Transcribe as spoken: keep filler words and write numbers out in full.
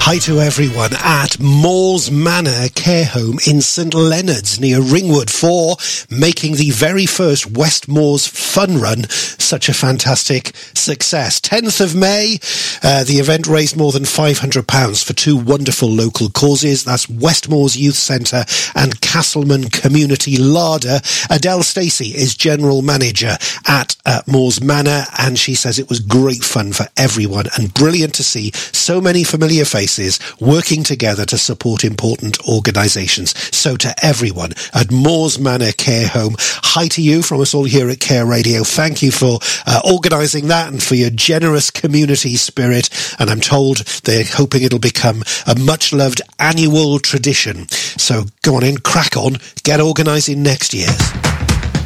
Hi to everyone at Moores Manor Care Home in St Leonard's near Ringwood for making the very first West Moors Fun Run such a fantastic success. tenth of May, uh, the event raised more than five hundred pounds for two wonderful local causes. That's West Moors Youth Centre and Castleman Community Larder. Adele Stacey is General Manager at uh, Moores Manor, and she says it was great fun for everyone and brilliant to see so many familiar faces working together to support important organisations. So to everyone at Moores Manor Care Home, hi to you from us all here at Care Radio. Thank you for uh, organising that and for your generous community spirit. And I'm told they're hoping it'll become a much-loved annual tradition. So go on in, crack on, get organising next year's.